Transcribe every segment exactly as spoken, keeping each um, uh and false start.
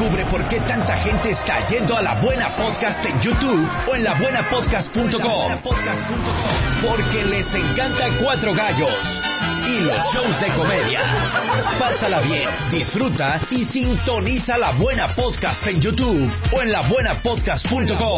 Descubre por qué tanta gente está yendo a La Buena Podcast en YouTube o en la buena podcast punto com. Porque les encanta Cuatro Gallos y los shows de comedia. Pásala bien, disfruta y sintoniza La Buena Podcast en YouTube o en la buena podcast punto com.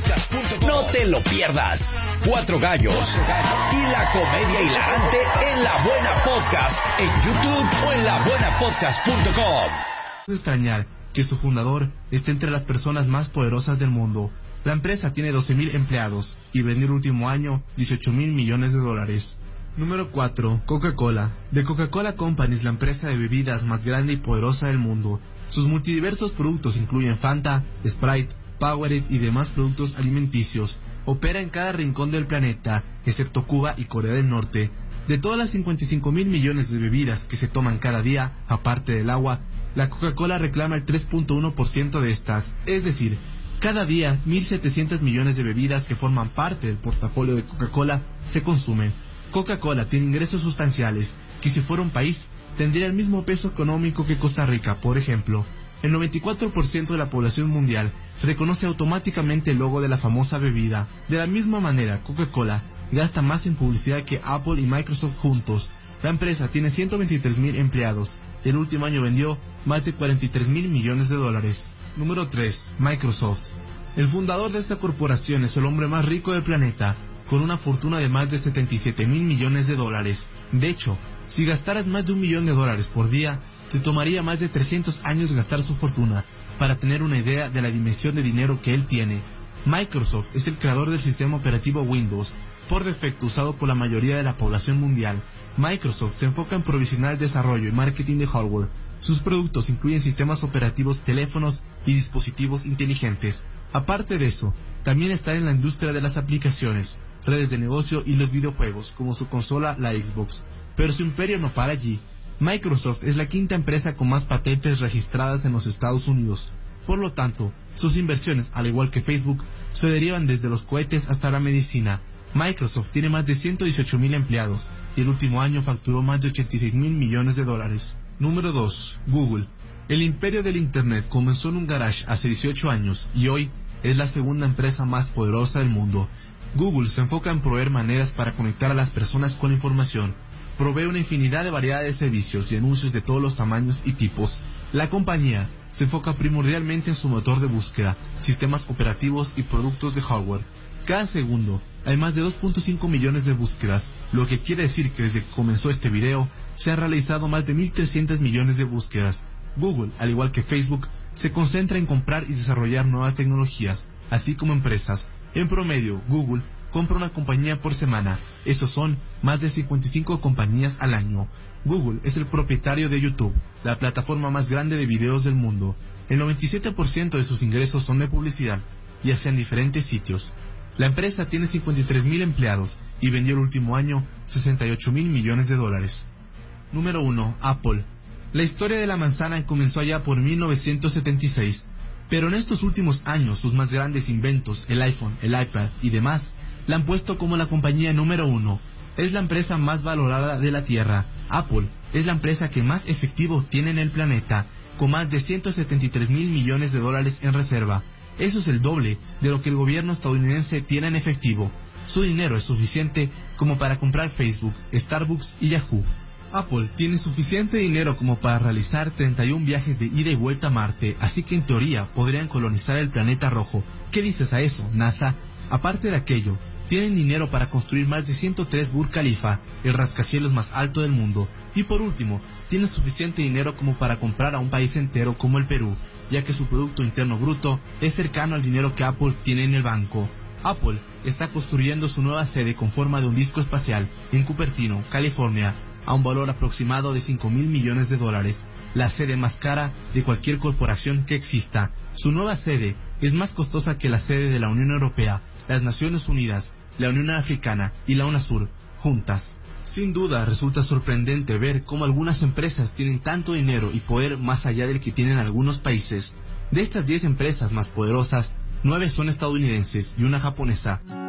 No te lo pierdas. Cuatro Gallos y la comedia hilarante en La Buena Podcast en YouTube o en la buena podcast punto com. No es extrañar que su fundador esté entre las personas más poderosas del mundo. La empresa tiene doce mil empleados y vendió el último año dieciocho mil millones de dólares. Número cuatro. Coca-Cola. The Coca-Cola Company es la empresa de bebidas más grande y poderosa del mundo. Sus multidiversos productos incluyen Fanta, Sprite, Powerade y demás productos alimenticios. Opera en cada rincón del planeta, excepto Cuba y Corea del Norte. De todas las cincuenta y cinco mil millones de bebidas que se toman cada día, aparte del agua, la Coca-Cola reclama el tres punto uno por ciento de estas, es decir, cada día mil setecientos millones de bebidas que forman parte del portafolio de Coca-Cola se consumen. Coca-Cola tiene ingresos sustanciales que si fuera un país tendría el mismo peso económico que Costa Rica, por ejemplo. El noventa y cuatro por ciento de la población mundial reconoce automáticamente el logo de la famosa bebida. De la misma manera, Coca-Cola gasta más en publicidad que Apple y Microsoft juntos. La empresa tiene ciento veintitrés mil empleados. El último año vendió más de cuarenta y tres mil millones de dólares. Número tres. Microsoft. El fundador de esta corporación es el hombre más rico del planeta, con una fortuna de más de setenta y siete mil millones de dólares. De hecho, si gastaras más de un millón de dólares por día, te tomaría más de trescientos años gastar su fortuna. Para tener una idea de la dimensión de dinero que él tiene, Microsoft es el creador del sistema operativo Windows, por defecto usado por la mayoría de la población mundial. Microsoft se enfoca en provisionar el desarrollo y marketing de hardware. Sus productos incluyen sistemas operativos, teléfonos y dispositivos inteligentes. Aparte de eso, también está en la industria de las aplicaciones, redes de negocio y los videojuegos, como su consola, la Xbox. Pero su imperio no para allí. Microsoft es la quinta empresa con más patentes registradas en los Estados Unidos. Por lo tanto, sus inversiones, al igual que Facebook, se derivan desde los cohetes hasta la medicina. Microsoft tiene más de ciento dieciocho mil empleados y el último año facturó más de ochenta y seis mil millones de dólares. Número dos. Google. El imperio del Internet comenzó en un garage hace dieciocho años y hoy es la segunda empresa más poderosa del mundo. Google se enfoca en proveer maneras para conectar a las personas con la información. Provee una infinidad de variedad de servicios y anuncios de todos los tamaños y tipos. La compañía se enfoca primordialmente en su motor de búsqueda, sistemas operativos y productos de hardware. Cada segundo hay más de dos punto cinco millones de búsquedas, lo que quiere decir que desde que comenzó este video se han realizado más de mil trescientos millones de búsquedas. Google, al igual que Facebook, se concentra en comprar y desarrollar nuevas tecnologías, así como empresas. En promedio, Google compra una compañía por semana. Esos son más de cincuenta y cinco compañías al año. Google es el propietario de YouTube, la plataforma más grande de videos del mundo. El noventa y siete por ciento de sus ingresos son de publicidad, ya sea en diferentes sitios. La empresa tiene cincuenta y tres mil empleados y vendió el último año sesenta y ocho mil millones de dólares. Número uno. Apple. La historia de la manzana comenzó allá por mil novecientos setenta y seis, pero en estos últimos años sus más grandes inventos, el iPhone, el iPad y demás, la han puesto como la compañía número uno. Es la empresa más valorada de la Tierra. Apple es la empresa que más efectivo tiene en el planeta, con más de ciento setenta y tres mil millones de dólares en reserva. Eso es el doble de lo que el gobierno estadounidense tiene en efectivo. Su dinero es suficiente como para comprar Facebook, Starbucks y Yahoo. Apple tiene suficiente dinero como para realizar treinta y un viajes de ida y vuelta a Marte, así que en teoría podrían colonizar el planeta rojo. ¿Qué dices a eso, NASA? Aparte de aquello, tienen dinero para construir más de ciento tres Burj Khalifa, el rascacielos más alto del mundo. Y por último, tienen suficiente dinero como para comprar a un país entero como el Perú, ya que su Producto Interno Bruto es cercano al dinero que Apple tiene en el banco. Apple está construyendo su nueva sede con forma de un disco espacial en Cupertino, California, a un valor aproximado de cinco mil millones de dólares, la sede más cara de cualquier corporación que exista. Su nueva sede es más costosa que la sede de la Unión Europea, las Naciones Unidas, la Unión Africana y la UNASUR juntas. Sin duda resulta sorprendente ver cómo algunas empresas tienen tanto dinero y poder más allá del que tienen algunos países. De estas diez empresas más poderosas, nueve son estadounidenses y una japonesa.